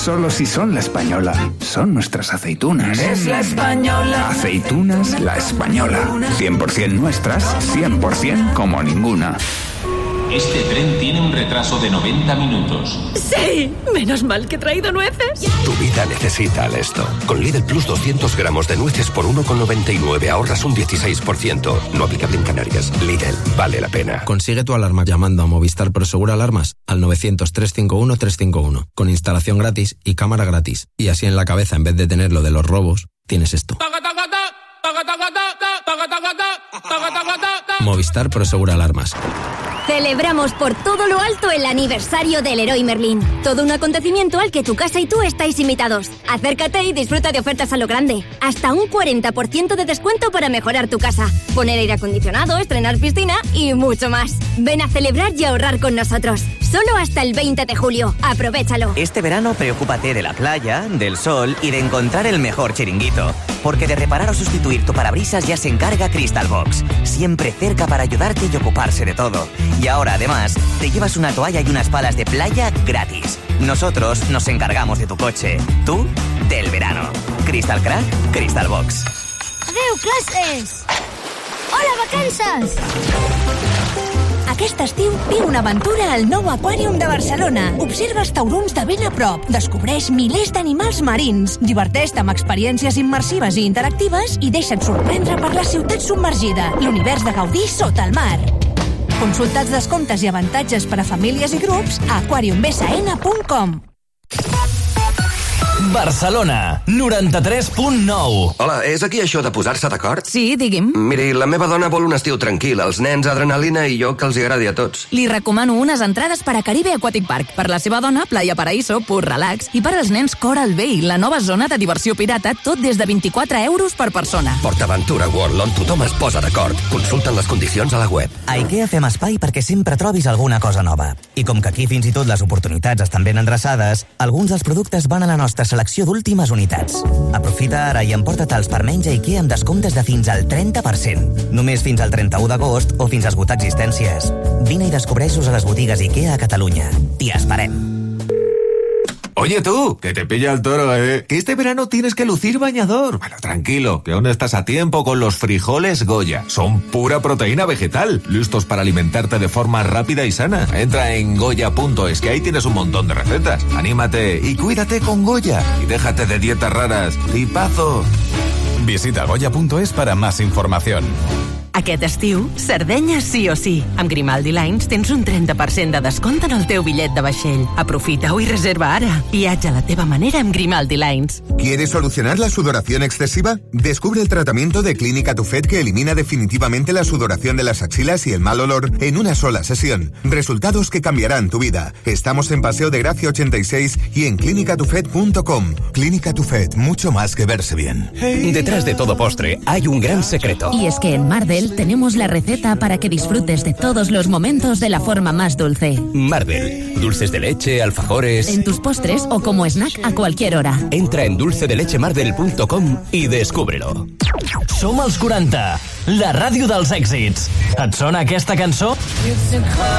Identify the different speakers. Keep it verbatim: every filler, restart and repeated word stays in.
Speaker 1: solo si son La Española. Son nuestras aceitunas.
Speaker 2: Es La Española.
Speaker 1: Aceitunas La Española. cien por ciento nuestras, cien por ciento como ninguna.
Speaker 3: Este tren tiene un retraso de noventa minutos.
Speaker 4: ¡Sí! Menos mal que he traído nueces.
Speaker 5: Tu vida necesita esto. Con Lidl Plus doscientos gramos de nueces por uno con noventa y nueve ahorras un dieciséis por ciento. No aplicable en Canarias. Lidl, vale la pena.
Speaker 6: Consigue tu alarma llamando a Movistar Prosegur Alarmas al novecientos, trescientos cincuenta y uno, trescientos cincuenta y uno. Con instalación gratis y cámara gratis. Y así en la cabeza, en vez de tener lo de los robos, tienes esto. Movistar Prosegur Alarmas.
Speaker 7: Celebramos por todo lo alto el aniversario del Leroy Merlin. Todo un acontecimiento al que tu casa y tú estáis invitados. Acércate y disfruta de ofertas a lo grande. Hasta un cuarenta por ciento de descuento para mejorar tu casa. Poner aire acondicionado, estrenar piscina y mucho más. Ven a celebrar y ahorrar con nosotros. Solo hasta el veinte de julio. Aprovéchalo.
Speaker 8: Este verano preocúpate de la playa, del sol y de encontrar el mejor chiringuito. Porque de reparar o sustituir tu parabrisas ya se encarga Crystal Box. Siempre cerca para ayudarte y ocuparse de todo. Y ahora, además, te llevas una toalla y unas palas de playa gratis. Nosotros nos encargamos de tu coche. Tú, del verano. Crystal Crack, Crystal Box.
Speaker 9: Adeu, classes! Hola, vacances! Aquest estiu viu una aventura al nou Aquàrium de Barcelona. Observes taurons de ben a prop, descobreix milers d'animals marins, diverteix-te amb experiències immersives i interactives i deixa't sorprendre per la ciutat submergida, l'univers de Gaudí sota el mar. Consulta els descomptes i avantatges per a famílies i grups a aquarium b s n punt com.
Speaker 10: Barcelona, noranta-tres punt nou.
Speaker 5: Hola, és aquí això de posar-se d'acord?
Speaker 11: Sí, digui'm.
Speaker 5: Miri, la meva dona vol un estiu tranquil, els nens adrenalina i jo que els hi agradi a tots.
Speaker 11: Li recomano unes entrades per a Caribe Aquatic Park. Per la seva dona, Playa Paraíso, pur relax. I per als nens, Coral Bay, la nova zona de diversió pirata, tot des de vint-i-quatre euros per persona.
Speaker 5: PortAventura World, on tothom es posa d'acord. Consulten les condicions a la web.
Speaker 8: A IKEA fem espai perquè sempre trobis alguna cosa nova. I com que aquí fins i tot les oportunitats estan ben endreçades, alguns dels productes van a la nostra selecció d'últimes unitats. Aprofita ara i emporta-te'ls per menys a IKEA amb descomptes de fins al trenta per cent. Només fins al trenta-u d'agost o fins a esgotar existències. Vine i descobreix-los a les botigues IKEA a Catalunya. T'hi esperem.
Speaker 12: Oye tú, que te pilla el toro, ¿eh? Que este verano tienes que lucir bañador. Bueno, tranquilo, que aún estás a tiempo con los frijoles Goya. Son pura proteína vegetal, listos para alimentarte de forma rápida y sana. Entra en goya punto es, que ahí tienes un montón de recetas. Anímate y cuídate con Goya. Y déjate de dietas raras. ¡Tipazo!
Speaker 13: Visita goya punto es para más información.
Speaker 4: Aquest estiu, Sardenya sí o sí. Amb Grimaldi Lines tens un trenta per cent de descompte en el teu bitllet de vaixell. Aprofita-ho i reserva ara. Viatja a la teva manera amb Grimaldi Lines.
Speaker 14: ¿Quieres solucionar la sudoración excesiva? Descubre el tratamiento de Clínica Tufet que elimina definitivamente la sudoración de las axilas y el mal olor en una sola sesión. Resultados que cambiarán tu vida. Estamos en Paseo de Gracia ochenta y seis y en clínica tufet punto com. Clínica Tufet, mucho más que verse bien.
Speaker 10: Detrás de todo postre hay un gran secreto.
Speaker 15: Y es que en Marbel tenemos la receta para que disfrutes de todos los momentos de la forma más dulce.
Speaker 10: Marbel, dulces de leche, alfajores...
Speaker 15: En tus postres o como snack a cualquier hora.
Speaker 10: Entra en dulce de leche marbel punto com i descúbrelo.
Speaker 16: Som els quaranta, la ràdio dels èxits. Et sona aquesta cançó?